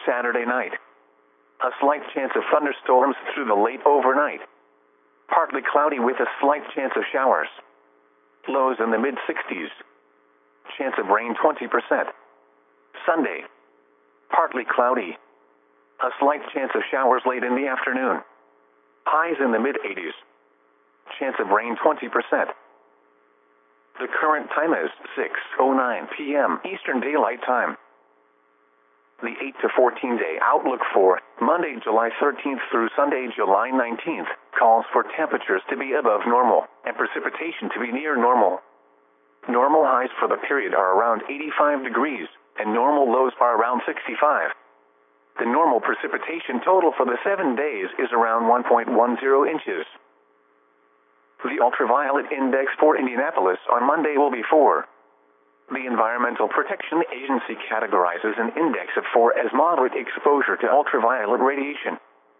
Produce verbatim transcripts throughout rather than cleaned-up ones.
Saturday night. A slight chance of thunderstorms through the late overnight. Partly cloudy with a slight chance of showers. Lows in the mid sixties. Chance of rain twenty percent. Sunday. Partly cloudy. A slight chance of showers late in the afternoon. Highs in the mid eighties. Chance of rain twenty percent. The current time is six oh nine p m Eastern Daylight Time. The eight to fourteen day outlook for Monday, July thirteenth through Sunday, July nineteenth, calls for temperatures to be above normal and precipitation to be near normal. Normal highs for the period are around eighty-five degrees, and normal lows are around sixty-five. The normal precipitation total for the seven days is around one point one zero inches. The ultraviolet index for Indianapolis on Monday will be four. The Environmental Protection Agency categorizes an index of four as moderate exposure to ultraviolet radiation.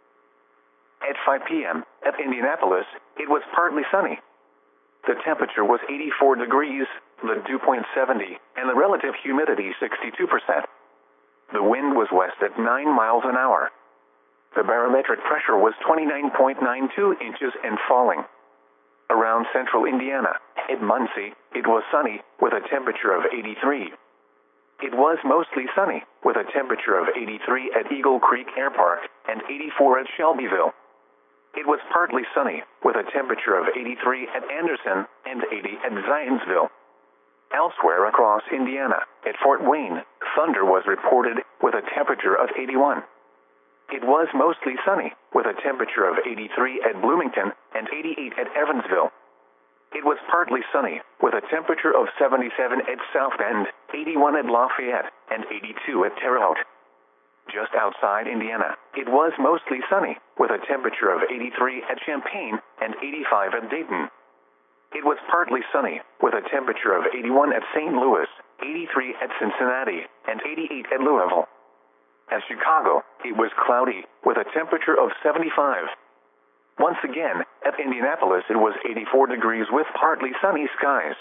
At five p m at Indianapolis, it was partly sunny. The temperature was eighty-four degrees, the dew point seventy, and the relative humidity sixty-two percent. The wind was west at nine miles an hour. The barometric pressure was twenty-nine point nine two inches and falling. Around central Indiana, at Muncie, it was sunny, with a temperature of eighty-three. It was mostly sunny, with a temperature of eighty-three at Eagle Creek Air Park and eighty-four at Shelbyville. It was partly sunny, with a temperature of eighty-three at Anderson and eighty at Zionsville. Elsewhere across Indiana, at Fort Wayne, thunder was reported, with a temperature of eighty-one. It was mostly sunny, with a temperature of eighty-three at Bloomington and eighty-eight at Evansville. It was partly sunny, with a temperature of seventy-seven at South Bend, eighty-one at Lafayette, and eighty-two at Terre Haute. Just outside Indiana, it was mostly sunny, with a temperature of eighty-three at Champaign and eighty-five at Dayton. It was partly sunny, with a temperature of eighty-one at Saint Louis, eighty-three at Cincinnati, and eighty-eight at Louisville. At Chicago, it was cloudy, with a temperature of seventy-five. Once again, at Indianapolis it was eighty-four degrees with partly sunny skies.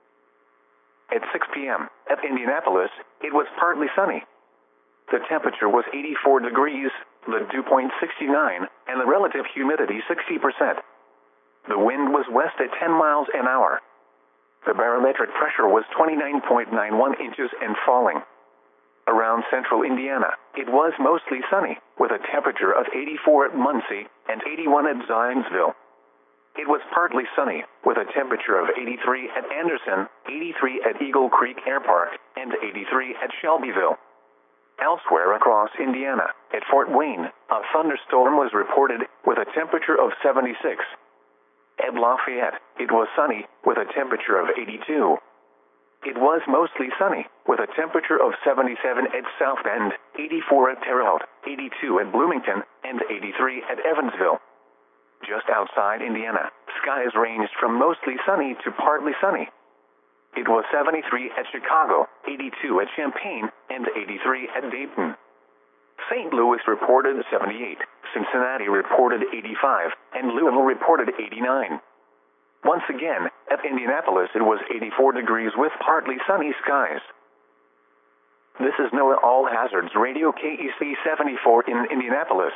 At six p m at Indianapolis, it was partly sunny. The temperature was eighty-four degrees, the dew point sixty-nine, and the relative humidity sixty percent. The wind was west at ten miles an hour. The barometric pressure was twenty-nine point nine one inches and falling. Around central Indiana, it was mostly sunny, with a temperature of eighty-four at Muncie and eighty-one at Zionsville. It was partly sunny, with a temperature of eighty-three at Anderson, eighty-three at Eagle Creek Air Park, and eighty-three at Shelbyville. Elsewhere across Indiana, at Fort Wayne, a thunderstorm was reported, with a temperature of seventy-six. At Lafayette, it was sunny, with a temperature of eighty-two. It was mostly sunny, with a temperature of seventy-seven at South Bend, eighty-four at Terre Haute, eighty-two at Bloomington, and eighty-three at Evansville. Just outside Indiana, skies ranged from mostly sunny to partly sunny. It was seventy-three at Chicago, eighty-two at Champaign, and eighty-three at Dayton. Saint Louis reported seventy-eight, Cincinnati reported eighty-five, and Louisville reported eighty-nine. Once again, at Indianapolis it was eighty-four degrees with partly sunny skies. This is NOAA All Hazards Radio K E C seventy-four in Indianapolis.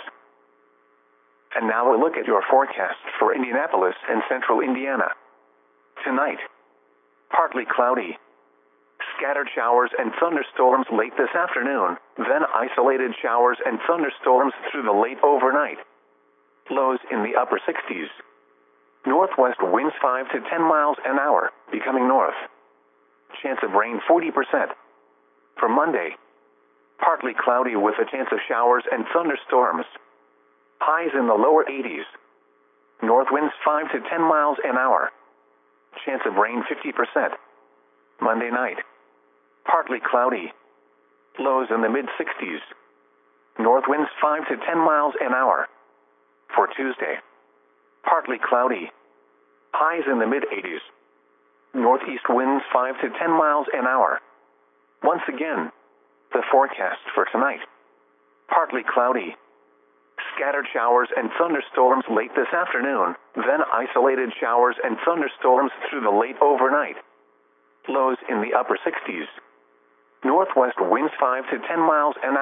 And now a look at your forecast for Indianapolis and central Indiana. Tonight, partly cloudy. Scattered showers and thunderstorms late this afternoon, then isolated showers and thunderstorms through the late overnight. Lows in the upper sixties. Northwest winds five to ten miles an hour, becoming north. Chance of rain forty percent. For Monday, partly cloudy with a chance of showers and thunderstorms. Highs in the lower eighties. North winds five to ten miles an hour. Chance of rain fifty percent. Monday night, partly cloudy. Lows in the mid sixties. North winds five to ten miles an hour. For Tuesday, partly cloudy. Highs in the mid eighties. Northeast winds five to ten miles an hour. Once again, the forecast for tonight. Partly cloudy. Scattered showers and thunderstorms late this afternoon, then isolated showers and thunderstorms through the late overnight. Lows in the upper sixties. Northwest winds five to ten miles an hour.